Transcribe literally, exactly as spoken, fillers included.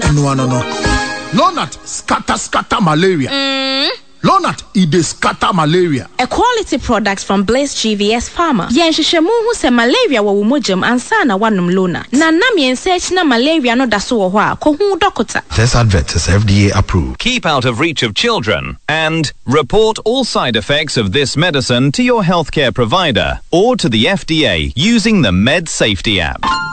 no no no. Lonat scatter scatter malaria. Mm. Lonat it dey scatter malaria. A quality product from Blaze G V S Pharma. Yen hwehwemu hu se malaria wo womojam ansa na wanom Lonat. Na nam yen search na malaria no da so wo ho a ko hu doctor. This advert is F D A approved. Keep out of reach of children and report all side effects of this medicine to your healthcare provider or to the F D A using the Med Safety app.